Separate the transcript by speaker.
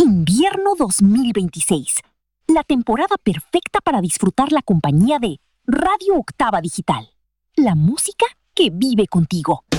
Speaker 1: Invierno 2026. La temporada perfecta para disfrutar la compañía de Radio Octava Digital. La música que vive contigo.